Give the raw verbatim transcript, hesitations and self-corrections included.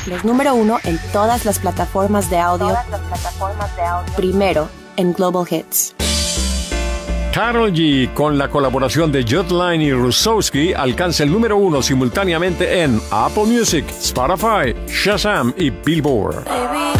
los número uno en todas las plataformas de audio. Todas las plataformas de audio. Primero en Global Hits. Karol G, con la colaboración de Jodline y Rusowski, alcanza el número uno simultáneamente en Apple Music, Spotify, Shazam y Billboard.